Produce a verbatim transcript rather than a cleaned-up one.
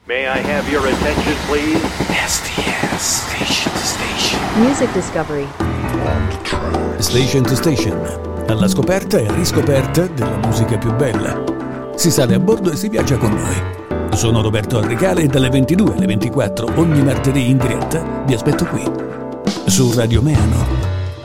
May I have your attention, please? S T S, Station to Station. Music Discovery. Station to Station, alla scoperta e riscoperta della musica più bella. Si sale a bordo e si viaggia con noi. Sono Roberto Arrecale e dalle ventidue alle ventiquattro ogni martedì in diretta vi aspetto qui, su Radio Meano.